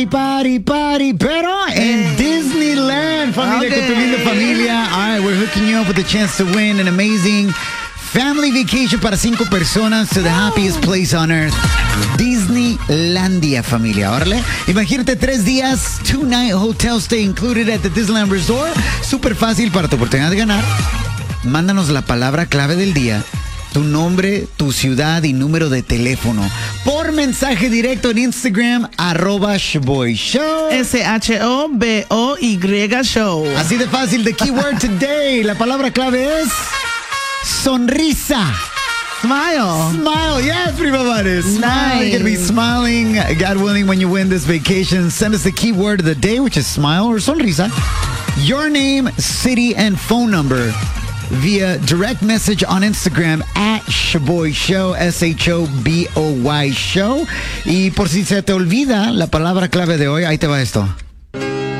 party, pero en Disneyland, familia, con tu linda familia. All right, we're hooking you up with a chance to win an amazing family vacation para 5 personas to the happiest place on earth. Disneylandia, familia. Órale. Imagínate 3 días, 2-night hotel stay included at the Disneyland Resort. Súper fácil para tu oportunidad de ganar. Mándanos la palabra clave del día, tu nombre, tu ciudad y número de teléfono por mensaje directo en Instagram, @ShoboyShow. SHOBOY Show. Así de fácil. The keyword today, la palabra clave es sonrisa. Smile. Smile, yes, prima madre. Smile. Nice. You're gonna be smiling, God willing, when you win this vacation. Send us the keyword of the day, which is smile or sonrisa. Your name, city, and phone number via direct message on Instagram @ShoboyShow, SHOBOY Show. Y por si se te olvida la palabra clave de hoy, ahí te va esto.